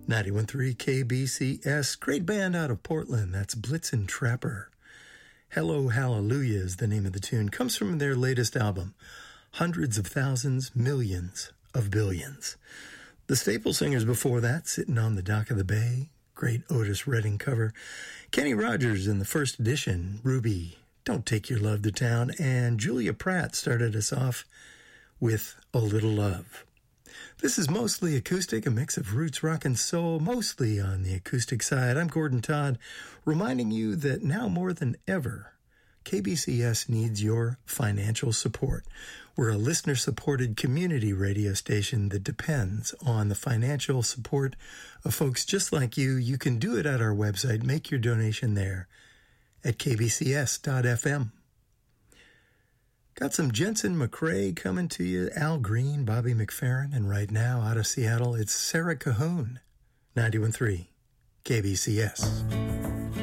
91.3 KBCS, great band out of Portland. That's Blitzen Trapper. Hello Hallelujah is the name of the tune. Comes from their latest album, Hundreds of Thousands, Millions of Billions. The Staple Singers before that, Sitting on the Dock of the Bay, great Otis Redding cover. Kenny Rogers in the first edition, Ruby, Don't Take Your Love to Town. And Julia Pratt started us off with A Little Love. This is mostly acoustic, a mix of roots, rock, and soul, mostly on the acoustic side. I'm Gordon Todd, reminding you that now more than ever, KBCS needs your financial support. We're a listener-supported community radio station that depends on the financial support of folks just like you. You can do it at our website. Make your donation there at kbcs.fm. Got some Jensen McRae coming to you, Al Green, Bobby McFerrin, and right now out of Seattle, it's Sarah Cahoon, 91.3 KBCS.